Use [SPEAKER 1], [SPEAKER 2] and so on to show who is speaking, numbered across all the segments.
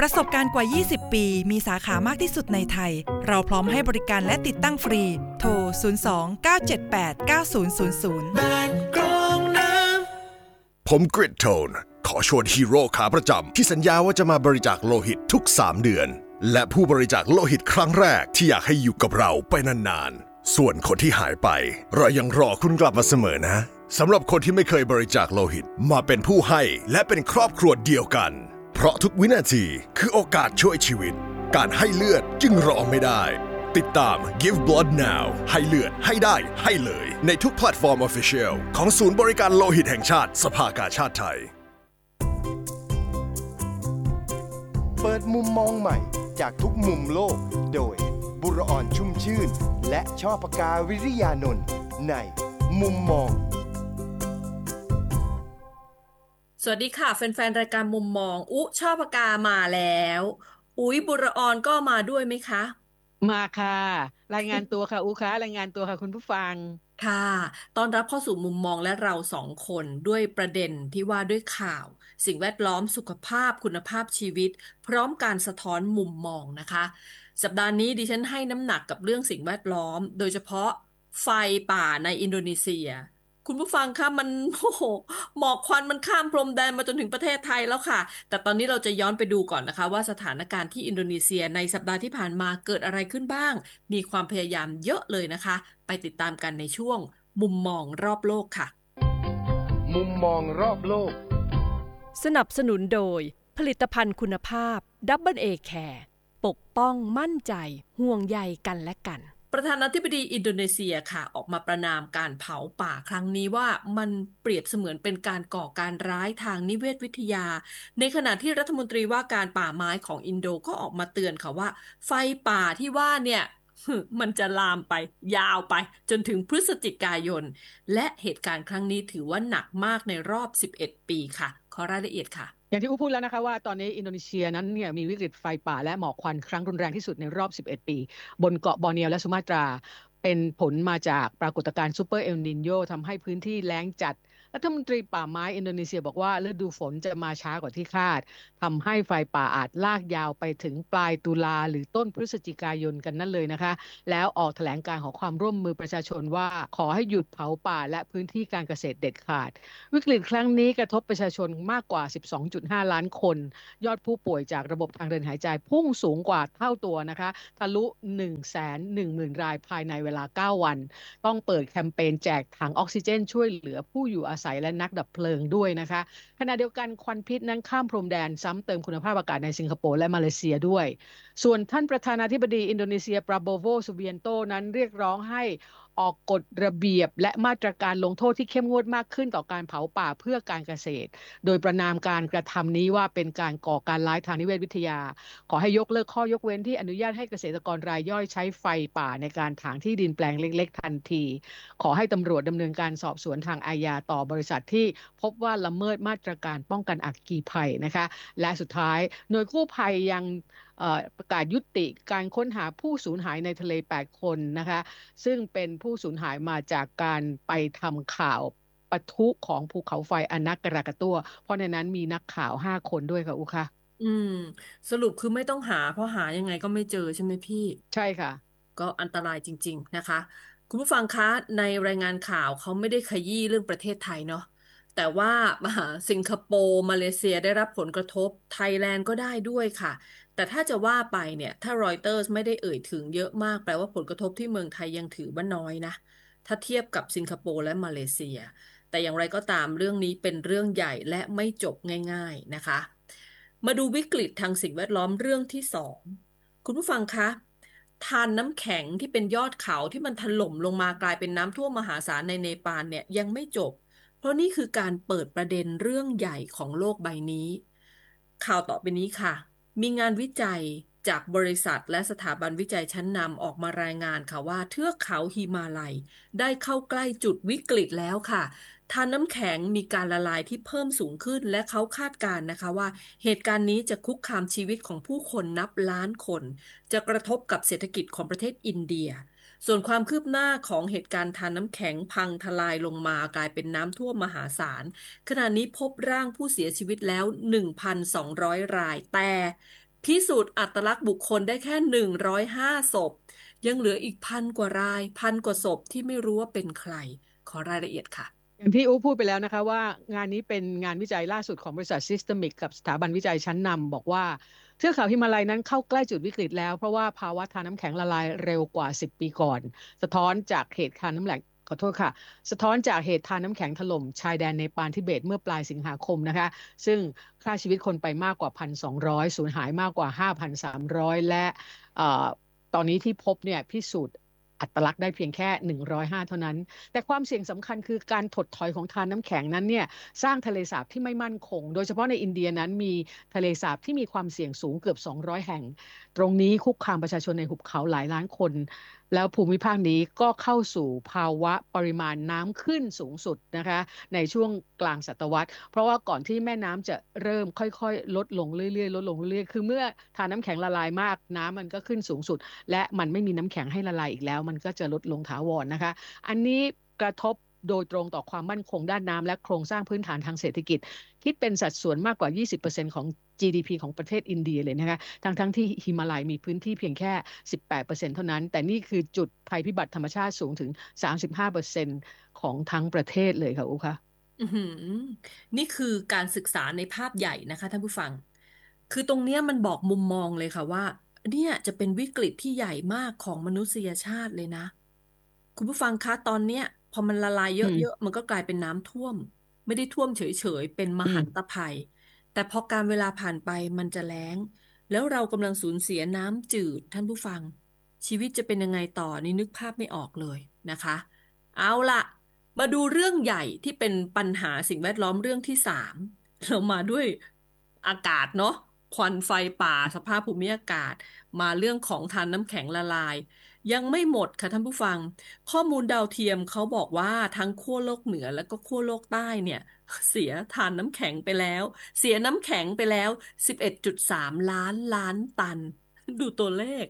[SPEAKER 1] ประสบการณ์กว่า 20 ปี มีสาขามากที่สุดในไทย เราพร้อมให้บริการและติดตั้งฟรี โทร 02-978-9000 บ้านกรองน้
[SPEAKER 2] ำผมกริดโทนขอชวนฮีโร่ขาประจำที่สัญญาว่าจะมาบริจาคโลหิตทุก3 เดือนและผู้บริจาคโลหิตครั้งแรกที่อยากให้อยู่กับเราไปนานๆส่วนคนที่หายไปเรายังรอคุณกลับมาเสมอนะสำหรับคนที่ไม่เคยบริจาคโลหิตมาเป็นผู้ให้และเป็นครอบครัวเดียวกันเพราะทุกวินาทีคือโอกาสช่วยชีวิตการให้เลือดจึงรอไม่ได้ติดตาม Give Blood Now ให้เลือดให้ได้ให้เลยในทุกแพลตฟอร์ม Official ของศูนย์บริการโลหิตแห่งชาติสภากาชาดไทย
[SPEAKER 3] เปิดมุมมองใหม่จากทุกมุมโลกโดยบุรออนชุ่มชื่นและช่อปกาวิริยานนท์ในมุมมอง
[SPEAKER 4] สวัสดีค่ะแฟนๆรายการมุมมองช่อปกามาแล้วบุรออนก็มาด้วยไหมคะ
[SPEAKER 5] มาค่ะรายงานตัวค่ะคะรายงานตัวค่ะคุณผู้ฟัง
[SPEAKER 4] ค่ะตอนรับเข้าสู่มุมมองและเราสองคนด้วยประเด็นที่ว่าด้วยข่าวสิ่งแวดล้อมสุขภาพคุณภาพชีวิตพร้อมการสะท้อนมุมมองนะคะสัปดาห์นี้ดิฉันให้น้ำหนักกับเรื่องสิ่งแวดล้อมโดยเฉพาะไฟป่าในอินโดนีเซียคุณผู้ฟังคะมันโอ้โหหมอกควันมันข้ามพรมแดนมาจนถึงประเทศไทยแล้วค่ะแต่ตอนนี้เราจะย้อนไปดูก่อนนะคะว่าสถานการณ์ที่อินโดนีเซียในสัปดาห์ที่ผ่านมาเกิดอะไรขึ้นบ้างมีความพยายามเยอะเลยนะคะไปติดตามกันในช่วงมุมมองรอบโลกค่ะ
[SPEAKER 3] มุมมองรอบโลก
[SPEAKER 1] สนับสนุนโดยผลิตภัณฑ์คุณภาพ Double A Care ปกป้องมั่นใจห่วงใยกันและกัน
[SPEAKER 4] ประธานาธิบดีอินโดนีเซียค่ะออกมาประณามการเผาป่าครั้งนี้ว่ามันเปรียบเสมือนเป็นการก่อการร้ายทางนิเวศวิทยาในขณะที่รัฐมนตรีว่าการป่าไม้ของอินโดก็ออกมาเตือนค่ะว่าไฟป่าที่ว่าเนี่ยมันจะลามไปยาวไปจนถึงพฤศจิกายนและเหตุการณ์ครั้งนี้ถือว่าหนักมากในรอบ11 ปีค่ะขอรายละเอียดค่ะ
[SPEAKER 5] อย่างที่พูดแล้วนะคะว่าตอนนี้อินโดนีเซียนั้นเนี่ยมีวิกฤตไฟป่าและหมอกควันครั้งรุนแรงที่สุดในรอบ11 ปีบนเกาะบอร์เนียวและสุมาตราเป็นผลมาจากปรากฏการณ์ซูเปอร์เอลนิโญทำให้พื้นที่แล้งจัดรัฐมนตรีป่าไม้อินโดนีเซียบอกว่าฤดูฝนจะมาช้ากว่าที่คาดทำให้ไฟป่าอาจลากยาวไปถึงปลายตุลาหรือต้นพฤศจิกายนกันนั่นเลยนะคะแล้วออกแถลงการณ์ขอความร่วมมือประชาชนว่าขอให้หยุดเผาป่าและพื้นที่การเกษตรเด็ดขาดวิกฤตครั้งนี้กระทบประชาชนมากกว่า 12.5 ล้านคนยอดผู้ป่วยจากระบบทางเดินหายใจพุ่งสูงกว่าเท่าตัวนะคะทะลุ 110,000 รายภายในเวลา9 วันต้องเปิดแคมเปญแจกถังออกซิเจนช่วยเหลือผู้อยู่อาศัยและนักดับเพลิงด้วยนะคะขณะเดียวกันควันพิษนั้นข้ามพรมแดนซ้ำเติมคุณภาพอากาศในสิงคโปร์และมาเลเซียด้วยส่วนท่านประธานาธิบดีอินโดนีเซียปราโบโวซูเบียนโตนั้นเรียกร้องให้ออกกฎระเบียบและมาตรการลงโทษที่เข้มงวดมากขึ้นต่อการเผาป่าเพื่อการเกษตรโดยประณามการกระทำนี้ว่าเป็นการก่อการร้ายทางนิเวศวิทยาขอให้ยกเลิกข้อยกเว้นที่อนุญาตให้เกษตรกรรายย่อยใช้ไฟป่าในการถางที่ดินแปลงเล็กๆทันทีขอให้ตำรวจดำเนินการสอบสวนทางอาญาต่อบริษัทที่พบว่าละเมิดมาตรการป้องกันอัคคีภัยนะคะและสุดท้ายหน่วยกู้ภัยยังประกาศยุติการค้นหาผู้สูญหายในทะเล8 คนนะคะซึ่งเป็นผู้สูญหายมาจากการไปทำข่าวปะทุของภูเขาไฟอนักกระกะตั้วเพราะในนั้นมีนักข่าว5 คนด้วยค่ะค่ะ
[SPEAKER 4] สรุปคือไม่ต้องหาเพราะหายังไงก็ไม่เจอใช่ไหมพี่
[SPEAKER 5] ใช่ค่ะ
[SPEAKER 4] ก็อันตรายจริงๆนะคะคุณผู้ฟังคะในรายงานข่าวเขาไม่ได้ขยี้เรื่องประเทศไทยเนาะแต่ว่าสิงคโปร์มาเลเซียได้รับผลกระทบไทยแลนด์ก็ได้ด้วยค่ะแต่ถ้าจะว่าไปเนี่ยถ้ารอยเตอร์สไม่ได้เอ่ยถึงเยอะมากแปลว่าผลกระทบที่เมืองไทยยังถือว่าน้อยนะถ้าเทียบกับสิงคโปร์และมาเลเซียแต่อย่างไรก็ตามเรื่องนี้เป็นเรื่องใหญ่และไม่จบง่ายๆนะคะมาดูวิกฤตทางสิ่งแวดล้อมเรื่องที่2คุณผู้ฟังคะทานน้ำแข็งที่เป็นยอดเขาที่มันถล่มลงมากลายเป็นน้ำท่วมมหาศาลในเนปาลเนี่ยยังไม่จบเพราะนี่คือการเปิดประเด็นเรื่องใหญ่ของโลกใบนี้ข่าวต่อไปนี้ค่ะมีงานวิจัยจากบริษัทและสถาบันวิจัยชั้นนำออกมารายงานค่ะว่าเทือกเขาหิมาลัยได้เข้าใกล้จุดวิกฤตแล้วค่ะทานน้ำแข็งมีการละลายที่เพิ่มสูงขึ้นและเขาคาดการณ์นะคะว่าเหตุการณ์นี้จะคุกคามชีวิตของผู้คนนับล้านคนจะกระทบกับเศรษฐกิจของประเทศอินเดียส่วนความคืบหน้าของเหตุการณ์ทานน้ำแข็งพังทลายลงมากลายเป็นน้ำท่วมมหาศาลขณะนี้พบร่างผู้เสียชีวิตแล้ว 1,200 รายแต่พิสูจน์อัตลักษณ์บุคคลได้แค่105ศพยังเหลืออีก1,000 กว่าราย1,000 กว่าศพที่ไม่รู้ว่าเป็นใครขอรายละเอียดค่ะ
[SPEAKER 5] อย่างที่อูพูดไปแล้วนะคะว่างานนี้เป็นงานวิจัยล่าสุดของบริษัท Systemic กับสถาบันวิจัยชั้นนำบอกว่าเทือกเขาหิมาลัยนั้นเข้าใกล้จุดวิกฤตแล้วเพราะว่าภาวะทานน้ำแข็งละลายเร็วกว่า10ปีก่อนสะท้อนจากเหตุทานน้ำแข็งขอโทษค่ะสะท้อนจากเหตุทานน้ำแข็งถล่มชายแดนเนปาลทิเบตเมื่อปลายสิงหาคมนะคะซึ่งฆ่าชีวิตคนไปมากกว่า1,200สูญหายมากกว่า5,300และเอ่อตอนนี้ที่พบเนี่ยพิสูจน์อัตลักษณ์ได้เพียงแค่105เท่านั้น แต่ความเสี่ยงสำคัญคือการถดถอยของทานน้ำแข็งนั้นเนี่ยสร้างทะเลสาบที่ไม่มั่นคงโดยเฉพาะในอินเดียนั้นมีทะเลสาบที่มีความเสี่ยงสูงเกือบ200แห่งตรงนี้คุกคามประชาชนในหุบเขาหลายล้านคนแล้วภูมิภาคนี้ก็เข้าสู่ภาวะปริมาณน้ำขึ้นสูงสุดนะคะในช่วงกลางศตวรรษเพราะว่าก่อนที่แม่น้ำจะเริ่มค่อยๆลดลงเรื่อยๆลดลงเรื่อยๆคือเมื่อทานน้ำแข็งละลายมากน้ำมันก็ขึ้นสูงสุดและมันไม่มีน้ำแข็งให้ละลายอีกแล้วมันก็จะลดลงถาวรนะคะ อันนี้กระทบโดยตรงต่อความมั่นคงด้านน้ำและโครงสร้างพื้นฐานทางเศรษฐกิจคิดเป็นสัดส่วนมากกว่า 20%ของ GDP ของประเทศอินเดียเลยนะคะทั้งที่ฮิมาลัยมีพื้นที่เพียงแค่ 18%เท่านั้น แต่นี่คือจุดภัยพิบัติธรรมชาติสูงถึง 35%ของทั้งประเทศเลยค่ะอุ๊คะ
[SPEAKER 4] อือหือนี่คือการศึกษาในภาพใหญ่นะคะท่านผู้ฟัง คือตรงเนี้ยมันบอกมุมมองเลยค่ะว่าเนี่ยจะเป็นวิกฤตที่ใหญ่มากของมนุษยชาติเลยนะ คุณผู้ฟังคะตอนเนี้ยพอมันละลายเยอะๆมันก็กลายเป็นน้ำท่วมไม่ได้ท่วมเฉยๆเป็นมหันตภัยแต่พอการเวลาผ่านไปมันจะแล้งแล้วเรากำลังสูญเสียน้ำจืดท่านผู้ฟังชีวิตจะเป็นยังไงต่อนี่นึกภาพไม่ออกเลยนะคะเอาล่ะมาดูเรื่องใหญ่ที่เป็นปัญหาสิ่งแวดล้อมเรื่องที่3เรามาด้วยอากาศเนาะควันไฟป่าสภาพภูมิอากาศมาเรื่องของทานน้ำแข็งละลายยังไม่หมดค่ะท่านผู้ฟัง ข้อมูลดาวเทียมเขาบอกว่าทั้งขั้วโลกเหนือและก็ขั้วโลกใต้เนี่ยเสียทานน้ำแข็งไปแล้วเสียน้ำแข็งไปแล้ว11.3ล้านล้านตันดูตัวเลข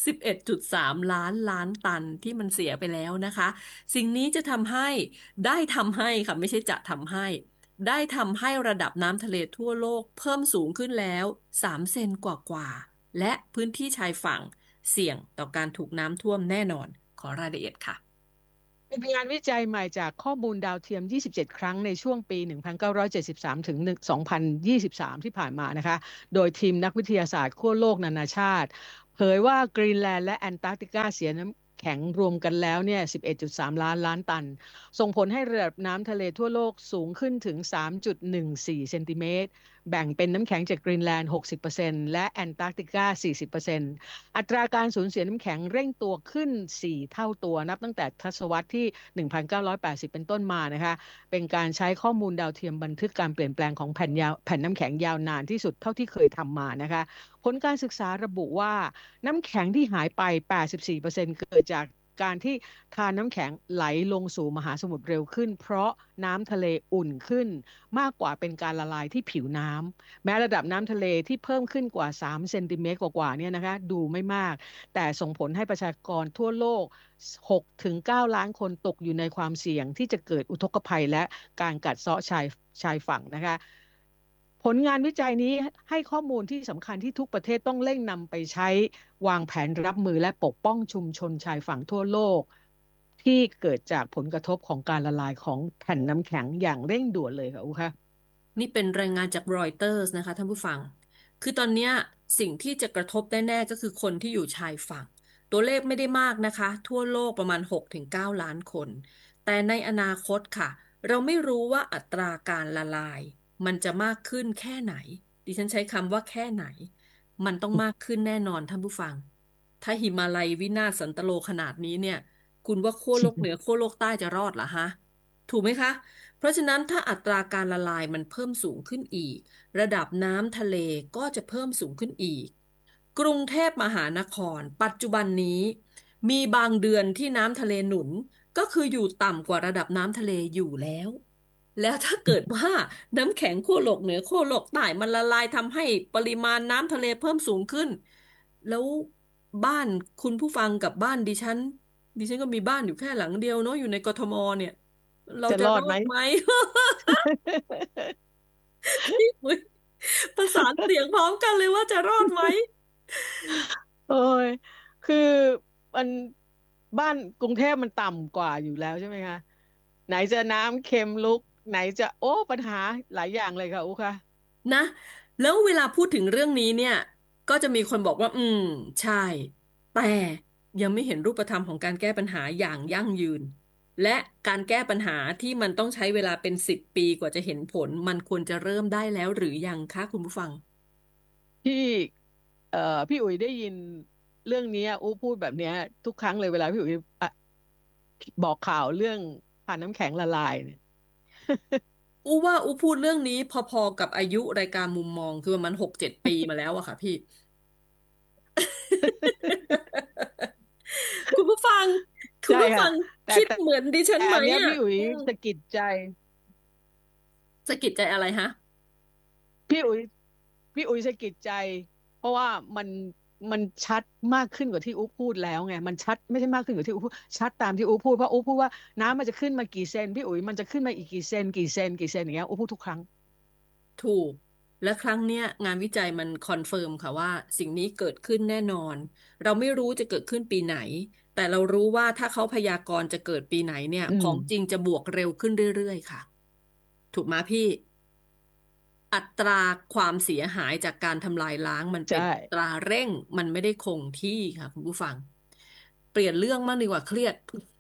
[SPEAKER 4] 11.3ล้านล้านตันที่มันเสียไปแล้วนะคะสิ่งนี้จะทำให้ได้ทำให้ค่ะไม่ใช่จะทำให้ได้ทำให้ระดับน้ำทะเลทั่วโลกเพิ่มสูงขึ้นแล้ว3 เซนกว่าๆและพื้นที่ชายฝั่งเสี่ยงต่อการถูกน้ำท่วมแน่นอน ขอรายละเอียดค่ะ
[SPEAKER 5] เป็นงานวิจัยใหม่จากข้อมูลดาวเทียม 27 ครั้งในช่วงปี 1973 ถึง 2023 ที่ผ่านมานะคะ โดยทีมนักวิทยาศาสตร์ขั้วโลกนานาชาติเผยว่ากรีนแลนด์และแอนตาร์กติกาเสียน้ำแข็งรวมกันแล้วเนี่ย 11.3 ล้านล้านตัน ส่งผลให้ระดับน้ำทะเลทั่วโลกสูงขึ้นถึง 3.14 เซนติเมตร แบ่งเป็นน้ำแข็งจากกรีนแลนด์ 60%และแอนตาร์กติกา 40%อัตราการสูญเสียน้ำแข็งเร่งตัวขึ้น4เท่าตัวนับตั้งแต่ทศวรรษที่1980เป็นต้นมานะคะเป็นการใช้ข้อมูลดาวเทียมบันทึกการเปลี่ยนแปลงของแผ่นน้ำแข็งยาวนานที่สุดเท่าที่เคยทำมานะคะผลการศึกษาระบุว่าน้ำแข็งที่หายไป 84%เกิดจากการที่ทานน้ำแข็งไหลลงสู่มหาสมุทรเร็วขึ้นเพราะน้ำทะเลอุ่นขึ้นมากกว่าเป็นการละลายที่ผิวน้ำ แม้ระดับน้ำทะเลที่เพิ่มขึ้นกว่า3เซนติเมตรกว่าๆเนี่ยนะคะดูไม่มากแต่ส่งผลให้ประชากรทั่วโลก6-9 ล้านคนตกอยู่ในความเสี่ยงที่จะเกิดอุทกภัยและการกัดเซาะชายฝั่งนะคะผลงานวิจัยนี้ให้ข้อมูลที่สำคัญที่ทุกประเทศต้องเร่งนำไปใช้วางแผนรับมือและปกป้องชุมชนชายฝั่งทั่วโลกที่เกิดจากผลกระทบของการละลายของแผ่นน้ำแข็งอย่างเร่งด่วนเลยค่ะอูคะ
[SPEAKER 4] นี่เป็นรายงานจากรอยเตอร์สนะคะท่านผู้ฟังคือตอนเนี้ยสิ่งที่จะกระทบแน่ๆก็คือคนที่อยู่ชายฝั่งตัวเลขไม่ได้มากนะคะทั่วโลกประมาณ6-9ล้านคนแต่ในอนาคตค่ะเราไม่รู้ว่าอัตราการละลายมันจะมากขึ้นแค่ไหนดิฉันใช้คำว่าแค่ไหนมันต้องมากขึ้นแน่นอนท่านผู้ฟังถ้าหิมาลัยวินาศสันตโลขนาดนี้เนี่ยคุณว่าขั้วโลกเหนือขั้วโลกใต้จะรอดเหรอฮะถูกไหมคะ เพราะฉะนั้นถ้าอัตราการละลายมันเพิ่มสูงขึ้นอีกระดับน้ำทะเลก็จะเพิ่มสูงขึ้นอีกกรุงเทพมหานครปัจจุบันนี้มีบางเดือนที่น้ำทะเลหนุนก็คืออยู่ต่ำกว่าระดับน้ำทะเลอยู่แล้วแล้วถ้าเกิดว่าน้ำแข็งขั้วโลกเหนือขั้วโลกใต้มันละลายทำให้ปริมาณน้ำทะเลเพิ่มสูงขึ้นแล้วบ้านคุณผู้ฟังกับบ้านดิฉันก็มีบ้านอยู่แค่หลังเดียวเนาะอยู่ในกทมเนี่ย เราจะ
[SPEAKER 5] จะรอดไหม
[SPEAKER 4] รอดไหม พี่ปุ้ยประสานเสียงพร้อมกันเลยว่าจะรอดไหม
[SPEAKER 5] โอ้ยคือมันบ้านกรุงเทพมันต่ำกว่าอยู่แล้วใช่ไหมคะไหนจะน้ำเค็มลุกไหนจะโอ้ปัญหาหลายอย่างเลยค่ะอุ๊ค่ะ
[SPEAKER 4] นะแล้วเวลาพูดถึงเรื่องนี้เนี่ยก็จะมีคนบอกว่าใช่แต่ยังไม่เห็นรูปธรรมของการแก้ปัญหาอย่างยั่งยืนและการแก้ปัญหาที่มันต้องใช้เวลาเป็น10 ปีกว่าจะเห็นผลมันควรจะเริ่มได้แล้วหรือยังคะคุณผู้ฟัง
[SPEAKER 5] พี่เอ่อพี่อุ๋ยได้ยินเรื่องนี้อู้พูดแบบเนี้ยทุกครั้งเลยเวลาพี่อุ๋ยบอกข่าวเรื่องผ่านน้ำแข็งละลายเนี่ย
[SPEAKER 4] อู้ว่าอู้พูดเรื่องนี้พอๆกับอายุรายการมุมมองคือประมาณ6-7 ปีมาแล้วอะค่ะพี่ คุณผู้ฟังคุณ
[SPEAKER 5] ใช่ค่ะ
[SPEAKER 4] ผู้ฟัง
[SPEAKER 5] แต่แต่
[SPEAKER 4] คิดเหมือนดิฉันไหม
[SPEAKER 5] แต่อันเนี้ย
[SPEAKER 4] อ่ะ
[SPEAKER 5] พี่อุ๋ย
[SPEAKER 4] อืม
[SPEAKER 5] สะกิดใจ
[SPEAKER 4] สะกิดใจอะไรฮะ
[SPEAKER 5] พี่อุ๋ยพี่อุ๋ยสะกิดใจเพราะว่ามันชัดมากขึ้นกว่าที่อุ๊พูดแล้วไงมันชัดไม่ใช่มากขึ้นกว่าที่อุ๊พูดชัดตามที่อุ๊พูดเพราะอุ๊พูดว่าน้ำมันจะขึ้นมากี่เซนพี่อุ๋ยมันจะขึ้นมาอีกกี่เซนกี่เซนกี่เซนอย่างเงี้ยอุ๊พูดทุกครั้ง
[SPEAKER 4] ถูกและครั้งเนี้ยงานวิจัยมันคอนเฟิร์มค่ะว่าสิ่งนี้เกิดขึ้นแน่นอนเราไม่รู้จะเกิดขึ้นปีไหนแต่เรารู้ว่าถ้าเขาพยากรณ์จะเกิดปีไหนเนี่ย
[SPEAKER 5] อืม
[SPEAKER 4] ของจริงจะบวกเร็วขึ้นเรื่อยๆค่ะถูกไหมพี่อัตราความเสียหายจากการทำลายล้างมันเป็น
[SPEAKER 5] ใช่
[SPEAKER 4] อัตราเร่งมันไม่ได้คงที่ค่ะคุณผู้ฟังเปลี่ยนเรื่องมากดีกว่าเครียด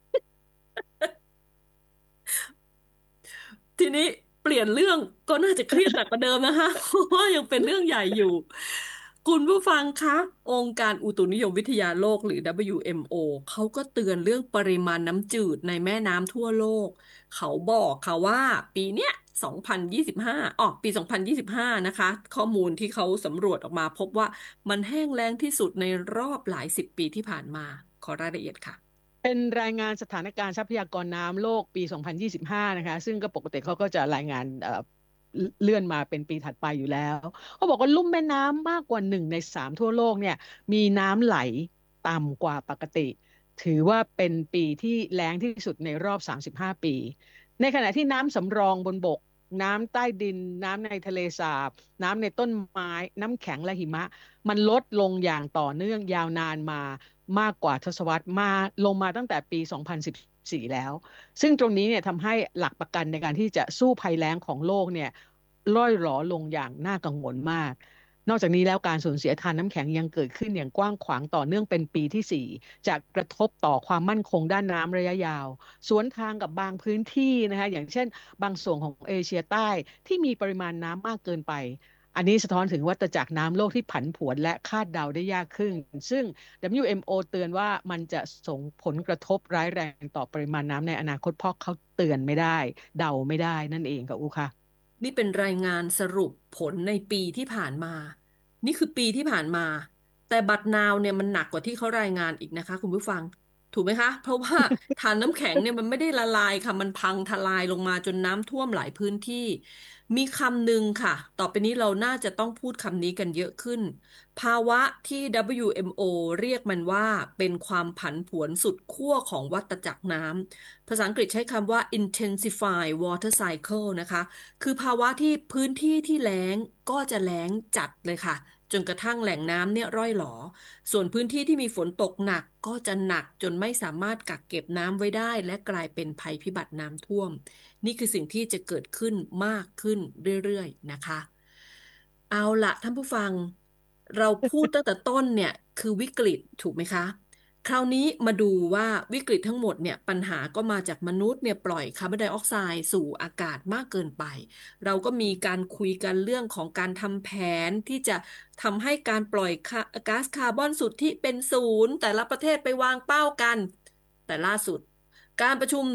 [SPEAKER 4] ทีนี้เปลี่ยนเรื่องก็น่าจะเครียดหนักกว่าเดิมนะคะเพราะว่ายังเป็นเรื่องใหญ่อยู่คุณผู้ฟังคะองค์การอุตุนิยมวิทยาโลกหรือ WMO เขาก็เตือนเรื่องปริมาณน้ำจืดในแม่น้ำทั่วโลกเขาบอกค่ะว่าปีเนี้ย2025ปี2025นะคะข้อมูลที่เขาสำรวจออกมาพบว่ามันแห้งแล้งที่สุดในรอบหลายสิบปีที่ผ่านมาขอรายละเอียดค่ะ
[SPEAKER 5] เป็นรายงานสถานการณ์ทรัพยากรน้ำโลกปี2025นะคะซึ่งก็ปกติเขาก็จะรายงานเลื่อนมาเป็นปีถัดไปอยู่แล้วเขาบอกว่าลุ่มแม่น้ำมากกว่า1 ใน 3ทั่วโลกเนี่ยมีน้ำไหลต่ำกว่าปกติถือว่าเป็นปีที่แล้งที่สุดในรอบ35ปีในขณะที่น้ำสำรองบนบกน้ำใต้ดินน้ำในทะเลสาบน้ำในต้นไม้น้ำแข็งและหิมะมันลดลงอย่างต่อเนื่องยาวนานมากกว่าทศวรรษมาลงมาตั้งแต่ปี2014แล้วซึ่งตรงนี้เนี่ยทำให้หลักประกันในการที่จะสู้ภัยแล้งของโลกเนี่ยร่อยหรอลงอย่างน่ากังวลมากนอกจากนี้แล้วการสูญเสียทานน้ำแข็งยังเกิดขึ้นอย่างกว้างขวางต่อเนื่องเป็นปีที่4จะกระทบต่อความมั่นคงด้านน้ำระยะยาวสวนทางกับบางพื้นที่นะคะอย่างเช่นบางส่วนของเอเชียใต้ที่มีปริมาณน้ำมากเกินไป อันนี้สะท้อนถึงวัฏจักรน้ำโลกที่ผันผวนและคาดเดาได้ยากขึ้น ซึ่ง WMO เตือนว่ามันจะส่งผลกระทบร้ายแรงต่อปริมาณน้ำในอนาคตเพราะเขาเตือนไม่ได้เดาไม่ได้นั่นเองค่ะอูค่ะ
[SPEAKER 4] นี่เป็นรายงานสรุปผลในปีที่ผ่านมา นี่คือปีที่ผ่านมา แต่บัดนาวเนี่ยมันหนักกว่าที่เขารายงานอีกนะคะคุณผู้ฟัง ถูกไหมคะ เพราะว่าฐานน้ำแข็งเนี่ยมันไม่ได้ละลายค่ะมันพังทลายลงมาจนน้ำท่วมหลายพื้นที่ มีคำหนึ่งค่ะ ต่อไปนี้เราน่าจะต้องพูดคำนี้กันเยอะขึ้น ภาวะที่ WMO เรียกมันว่าเป็นความผันผวนสุดขั้วของวัฏจักรน้ำ ภาษาอังกฤษใช้คำว่า intensify water cycle นะคะ คือภาวะที่พื้นที่ที่แล้งก็จะแล้งจัดเลยค่ะ จนกระทั่งแหล่งน้ำเนี่ยร่อยหรอ ส่วนพื้นที่ที่มีฝนตกหนักก็จะหนักจนไม่สามารถกักเก็บน้ำไว้ได้และกลายเป็นภัยพิบัติน้ำท่วม นี่คือสิ่งที่จะเกิดขึ้นมากขึ้นเรื่อยๆนะคะเอาละท่านผู้ฟังเราพูดตั้งแต่ต้นเนี่ยคือวิกฤตถูกไหมคะคราวนี้มาดูว่าวิกฤตทั้งหมดเนี่ยปัญหาก็มาจากมนุษย์เนี่ยปล่อยคาร์บอนไดออกไซด์สู่อากาศมากเกินไปเราก็มีการคุยกันเรื่องของการทำแผนที่จะทำให้การปล่อยก๊าซคาร์บอนสุทธิเป็น0แต่ละประเทศไปวางเป้ากันแต่ล่าสุด การประชุม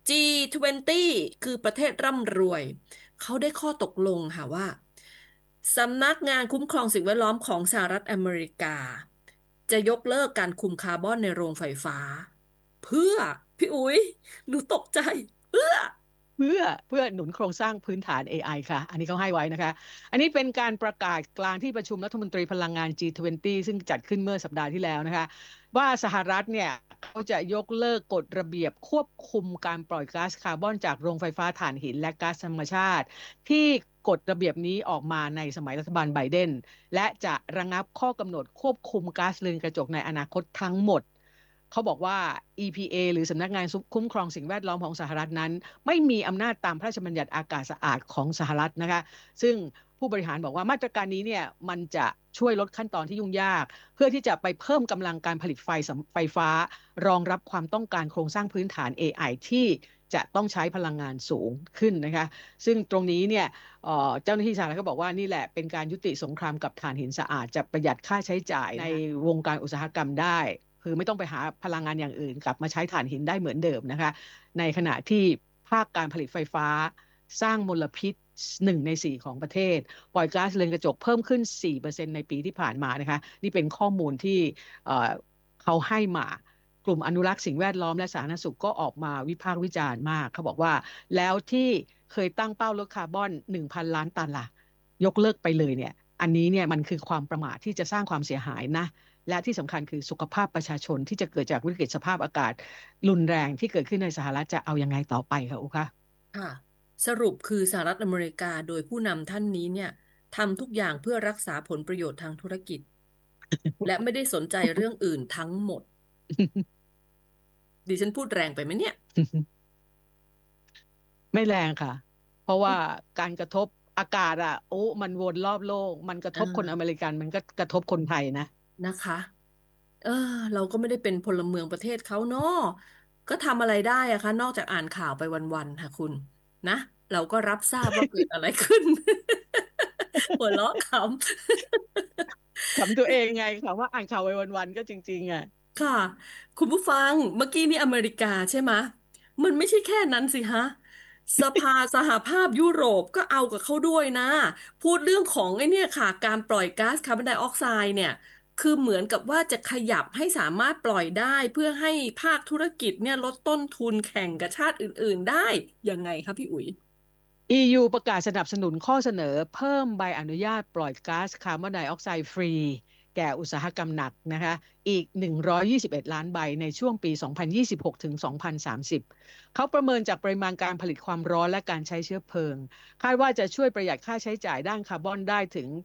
[SPEAKER 4] G20 คือประเทศร่ำรวย เขาได้ข้อตกลงค่ะว่าสำนักงานคุ้มครองสิ่งแวดล้อมของสหรัฐอเมริกาจะยกเลิกการคุมคาร์บอนในโรงไฟฟ้าเพื่อพี่อุ๋ยหนูตกใจเพื่อ
[SPEAKER 5] เพื่อเพื่อหนุนโครงสร้างพื้นฐาน AI ค่ะอันนี้เขาให้ไว้นะคะอันนี้เป็นการประกาศกลางที่ประชุมรัฐมนตรีพลังงาน G20 ซึ่งจัดขึ้นเมื่อสัปดาห์ที่แล้วนะคะว่าสหรัฐเนี่ยเขาจะยกเลิกกฎระเบียบควบคุมการปล่อยก๊าซคาร์บอนจากโรงไฟฟ้าถ่านหินและก๊าซธรรมชาติที่กฎระเบียบนี้ออกมาในสมัยรัฐบาลไบเดนและจะระงับข้อกำหนดควบคุมก๊าซเรือนกระจกในอนาคตทั้งหมดเขาบอกว่า EPA หรือสำนักงานคุ้มครองสิ่งแวดล้อมของสหรัฐนั้นไม่มีอำนาจตามพระราชบัญญัติอากาศสะอาดของสหรัฐนะคะซึ่งผู้บริหารบอกว่ามาตรการนี้เนี่ยมันจะช่วยลดขั้นตอนที่ยุ่งยากเพื่อที่จะไปเพิ่มกำลังการผลิตไฟฟ้ารองรับความต้องการโครงสร้างพื้นฐาน AI ที่จะต้องใช้พลังงานสูงขึ้นนะคะซึ่งตรงนี้เนี่ยเจ้าหน้าที่สหรัฐก็บอกว่านี่แหละเป็นการยุติสงครามกับถ่านหินสะอาดจะประหยัดค่าใช้จ่ายในวงการอุตสาหกรรมได้คือไม่ต้องไปหาพลังงานอย่างอื่นกลับมาใช้ถ่านหินได้เหมือนเดิมนะคะในขณะที่ภาคการผลิตไฟฟ้าสร้างมลพิษ1 ใน 4ของประเทศปล่อยก๊าซเรือนกระจกเพิ่มขึ้น 4% ในปีที่ผ่านมานะคะนี่เป็นข้อมูลที่เขาให้มากลุ่มอนุรักษ์สิ่งแวดล้อมและสาธารณสุขก็ออกมาวิพากษ์วิจารณ์มากเขาบอกว่าแล้วที่เคยตั้งเป้าลดคาร์บอน 1,000 ล้านตันล่ะยกเลิกไปเลยเนี่ยอันนี้เนี่ยมันคือความประมาทที่จะสร้างความเสียหายนะและที่สำคัญคือสุขภาพประชาชนที่จะเกิดจากวิกฤตสภาพอากาศรุนแรงที่เกิดขึ้นในสหรัฐจะเอายังไงต่อไปคะอุคะ
[SPEAKER 4] ค่ะสรุปคือสหรัฐอเมริกาโดยผู้นำท่านนี้เนี่ยทำทุกอย่างเพื่อรักษาผลประโยชน์ทางธุรกิจและไม่ได้สนใจเรื่องอื่นทั้งหมดดิฉันพูดแรงไปไหมเนี่ย
[SPEAKER 5] ไม่แรงค่ะเพราะว่าการกระทบอากาศอ่ะโอ้มันวนรอบโลกมันกระทบคนอเมริกันมันก็กระทบคนไทยนะ
[SPEAKER 4] นะคะเออเราก็ไม่ได้เป็นพลเมืองประเทศเขาเนาะก็ทำอะไรได้อะคะนอกจากอ่านข่าวไปวันๆค่ะคุณนะเราก็รับทราบว่าเกิดอะไรขึ้นหัวเราะข
[SPEAKER 5] ขำตัวเองไงค่ะว่าอ่านข่าวไปวันๆก็จริงๆอ่ะ
[SPEAKER 4] ำค่ะคุณผู้ฟังเมื่อกี้นี่อเมริกาใช่ไหมมันไม่ใช่แค่นั้นสิฮะสภาสหภาพยุโรปก็เอากับเขาด้วยนะพูดเรื่องของไอ้เนี่ยค่ะการปล่อยก๊าซคาร์บอนไดออกไซด์เนี่ย คือเหมือนกับว่าจะขยับให้สามารถปล่อยได้เพื่อให้ภาคธุรกิจเนี่ยลดต้นทุนแข่งกับชาติอื่นๆได้ยังไงคะพี่อุ๋ย
[SPEAKER 5] EU ประกาศสนับสนุนข้อเสนอเพิ่มใบอนุญาตปล่อยก๊าซคาร์บอนไดออกไซด์ฟรีแก่อุตสาหกรรมหนักนะคะอีก121ล้านใบในช่วงปี2026ถึง2030เขาประเมินจากปริมาณการผลิตความร้อนและการใช้เชื้อเพลิงคาดว่าจะช่วยประหยัดค่าใช้จ่ายด้านคาร์บอนได้ถึง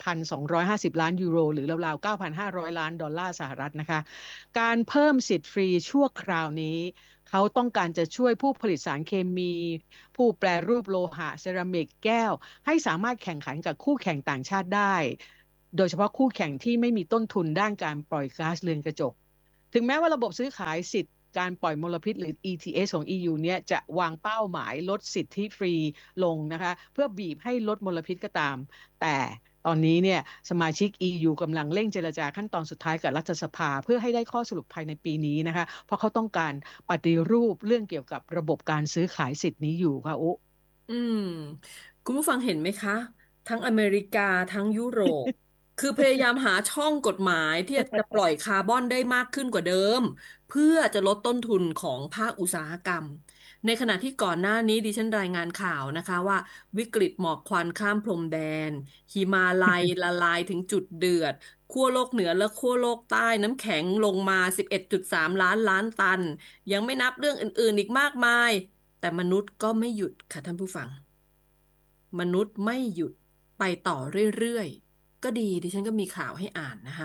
[SPEAKER 5] 8,250 ล้านยูโรหรือราวๆ 9,500 ล้านดอลลาร์สหรัฐนะคะการเพิ่มสิทธิ์ฟรีชั่วคราวนี้เขาต้องการจะช่วยผู้ผลิตสารเคมี ผู้แปรรูปโลหะเซรามิกแก้วให้สามารถแข่งขันกับคู่แข่งต่างชาติได้โดยเฉพาะคู่แข่งที่ไม่มีต้นทุนด้านการปล่อยก๊าซเรือนกระจกถึงแม้ว่าระบบซื้อขายสิทธิ์การปล่อยมลพิษหรือ ETS ของ EU เนี่ยจะวางเป้าหมายลดสิทธิฟรีลงนะคะเพื่อบีบให้ลดมลพิษก็ตามแต่ตอนนี้เนี่ยสมาชิก EU กำลังเร่งเจรจาขั้นตอนสุดท้ายกับรัฐสภาเพื่อให้ได้ข้อสรุปภายในปีนี้นะคะเพราะเขาต้องการปฏิรูปเรื่องเกี่ยวกับระบบการซื้อขายสิทธิ์นี้อยู่ค่ะอุ
[SPEAKER 4] อืมคุณผู้ฟังเห็นไหมคะทั้งอเมริกาทั้งยุโรปคือพยายามหาช่องกฎหมายที่จะปล่อยคาร์บอนได้มากขึ้นกว่าเดิมเพื่อจะลดต้นทุนของภาคอุตสาหกรรมในขณะที่ก่อนหน้านี้ดิฉันรายงานข่าวนะคะว่าวิกฤตหมอกควันข้ามพรมแดนหิมาลัยละลายถึงจุดเดือดขั้วโลกเหนือและขั้วโลกใต้น้ำแข็งลงมา11.3ล้านตันยังไม่นับเรื่องอื่นๆอีกมากมาย แต่มนุษย์ก็ไม่หยุดค่ะท่านผู้ฟังมนุษย์ไม่หยุดไปต่อเรื่อยๆก็ดีดิฉันก็มีข่าวให้อ่านนะคะ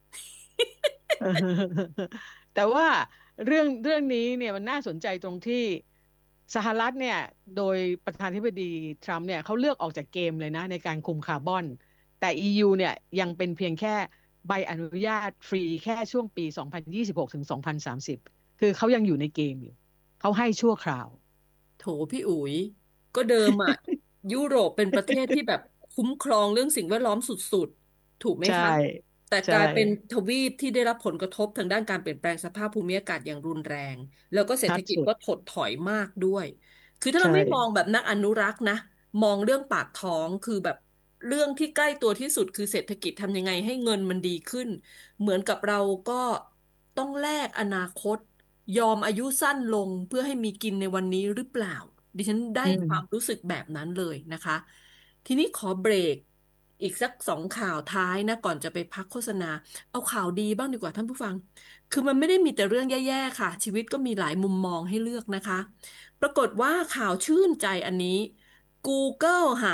[SPEAKER 5] แต่ว่าเรื่องนี้เนี่ยมันน่าสนใจตรงที่สหรัฐเนี่ยโดยประธานาธิบดีทรัมป์เนี่ยเขาเลือกออกจากเกมเลยนะในการคุมคาร์บอนแต่ EU เนี่ยยังเป็นเพียงแค่ใบอนุญาตฟรีแค่ช่วงปี2026ถึง2030คือเขายังอยู่ในเกมอยู่เขาให้ชั่วคราว
[SPEAKER 4] โถพี่อุ๋ยก็เดิมอ่ะยุโรปเป็นประเทศที่แบบคุ้มครองเรื่องสิ่งแวดล้อมสุดๆถูกไหม
[SPEAKER 5] ใช่
[SPEAKER 4] คะแต่ก
[SPEAKER 5] ใช่
[SPEAKER 4] ลายเป็นทวีปที่ได้รับผลกระทบทางด้านการเปลี่ยนแปลงสภาพภูมิอากาศอย่างรุนแรงแล้วก็เศรษฐกิจ
[SPEAKER 5] ชัดสุด
[SPEAKER 4] ก็ถดถอยมากด้วยคือถ้า
[SPEAKER 5] ใช่
[SPEAKER 4] เราไม่มองแบบนักอนุรักษ์นะมองเรื่องปากท้องคือแบบเรื่องที่ใกล้ตัวที่สุดคือเศรษฐกิจทำยังไงให้เงินมันดีขึ้นเหมือนกับเราก็ต้องแลกอนาคต ยอมอายุสั้นลงเพื่อให้มีกินในวันนี้หรือเปล่าดิฉันได้
[SPEAKER 5] อื
[SPEAKER 4] ความ
[SPEAKER 5] ม
[SPEAKER 4] รู้สึกแบบนั้นเลยนะคะทีนี้ขอเบรกอีกสัก2 ข่าวท้ายนะก่อนจะไปพักโฆษณาเอาข่าวดีบ้างดีกว่าท่านผู้ฟังคือมันไม่ได้มีแต่เรื่องแย่ๆค่ะชีวิตก็มีหลายมุมมองให้เลือกนะคะปรากฏว่าข่าวชื่นใจอันนี้ Google ค่ะ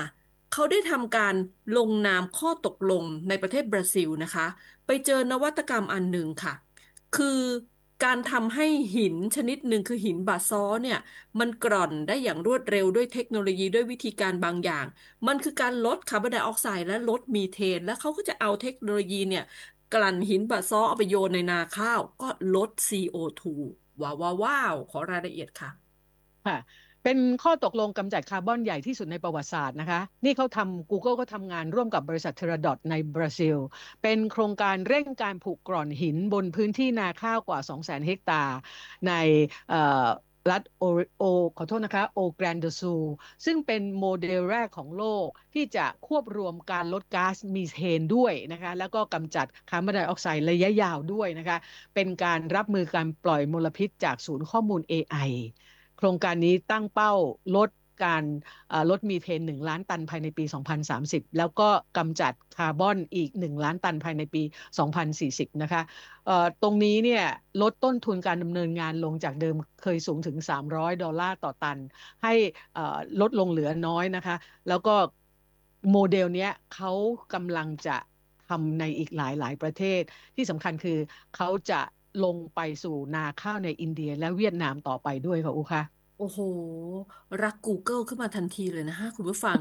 [SPEAKER 4] เขาได้ทำการลงนามข้อตกลงในประเทศบราซิลนะคะไปเจอนวัตกรรมอันหนึ่งค่ะคือการทำให้หินชนิดหนึ่งคือหินบาซอลต์เนี่ยมันกร่อนได้อย่างรวดเร็วด้วยเทคโนโลยีด้วยวิธีการบางอย่างมันคือการลดคาร์บอนไดออกไซด์และลดมีเทนและเขาก็จะเอาเทคโนโลยีเนี่ยกลั่นหินบาซอลต์เอาไปโยนในนาข้าวก็ลด CO2 ว้าวว้าวว้าวขอรายละเอียดค่ะ
[SPEAKER 5] ค่ะเป็นข้อตกลงกำจัดคาร์บอนใหญ่ที่สุดในประวัติศาสตร์นะคะนี่เขาทำ Google ก็ทำงานร่วมกับบริษัทเทราดอทในบราซิลเป็นโครงการเร่งการผุกร่อนหินบนพื้นที่นาข้าวกว่า 200,000 เฮกตาร์ในเอ่อรัฐโอขอโทษนะคะโอแกรนโดซูซึ่งเป็นโมเดลแรกของโลกที่จะควบรวมการลดก๊าซมีเทนด้วยนะคะแล้วก็กำจัดคาร์บอนไดออกไซด์ระยะยาวด้วยนะคะเป็นการรับมือการปล่อยมลพิษจากศูนย์ข้อมูล AI โครงการนี้ตั้งเป้าลดการลดมีเทน1 ล้านตันภายในปี 2030 แล้วก็กำจัดคาร์บอนอีก1 ล้านตันภายในปี 2040 นะคะตรงนี้เนี่ยลดต้นทุนการดำเนินงานลงจากเดิมเคยสูงถึง$300ต่อตันให้ลดลงเหลือน้อยนะคะแล้วก็โมเดลเนี้ยเขากำลังจะทำในอีกหลายประเทศที่สำคัญคือเขาจะลงไปสู่นาข้าวในอินเดียและเวียดนามต่อไปด้วยค่ะอูคะ
[SPEAKER 4] โอ้โหรัก Google ขึ้นมาทันทีเลยนะฮะคุณผู้ฟัง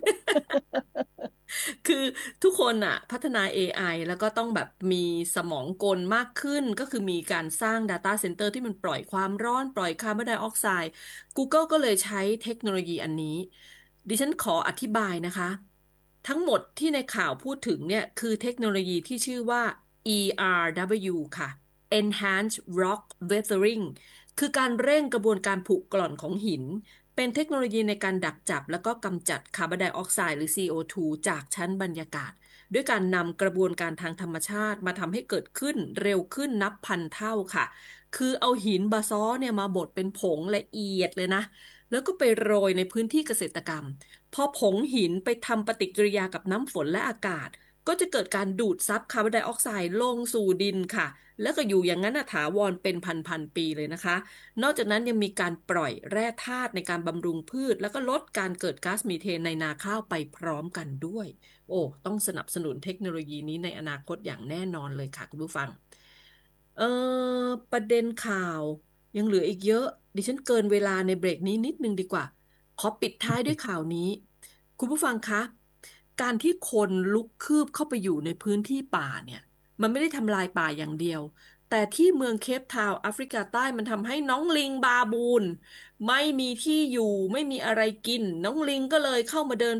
[SPEAKER 4] คือทุกคนอะพัฒนา AI แล้วก็ต้องแบบมีสมองกลมากขึ้นก็คือมีการสร้าง Data Center ที่มันปล่อยความร้อนปล่อยคาร์บอนไดออกไซด์ Google ก็เลยใช้เทคโนโลยีอันนี้ดิฉันขออธิบายนะคะทั้งหมดที่ในข่าวพูดถึงเนี่ยคือเทคโนโลยีที่ชื่อว่า ERW ค่ะ Enhanced Rock Weathering คือการเร่งกระบวนการผุกร่อนของหิน เป็นเทคโนโลยีในการดักจับแล้วก็กำจัดคาร์บอนไดออกไซด์หรือ CO2 จากชั้นบรรยากาศด้วยการนำกระบวนการทางธรรมชาติมาทำให้เกิดขึ้นเร็วขึ้นนับพันเท่าค่ะคือเอาหินบาซอลต์เนี่ยมาบดเป็นผงละเอียดเลยนะแล้วก็ไปโรยในพื้นที่เกษตรกรรมพอผงหินไปทำปฏิกิริยากับน้ำฝนและอากาศก็จะเกิดการดูดซับคาร์บอนไดออกไซด์ลงสู่ดินค่ะแล้วก็อยู่อย่างนั้นถาวรเป็นพันๆปีเลยนะคะ นอกจากนั้นยังมีการปล่อยแร่ธาตุในการบำรุงพืชแล้วก็ลดการเกิดก๊าซมีเทนในนาข้าวไปพร้อมกันด้วยโอ้ต้องสนับสนุนเทคโนโลยีนี้ในอนาคตอย่างแน่นอนเลยค่ะคุณผู้ฟังเอประเด็นข่าวยังเหลืออีกเยอะดิฉันเกินเวลาในเบรกนี้นิดนึงดีกว่าขอปิดท้ายด้วยข่าวนี้คุณผู้ฟังคะการที่คนลุกคืบเข้าไปอยู่ในพื้นที่ป่าเนี่ยมันไม่ได้ทำลายป่าอย่างเดียว แต่ที่เมืองเคปทาวน์แอฟริกาใต้มันทำให้น้องลิงบาบูนไม่มีที่อยู่ไม่มีอะไรกินน้องลิงก็เลยเข้ามาเดิน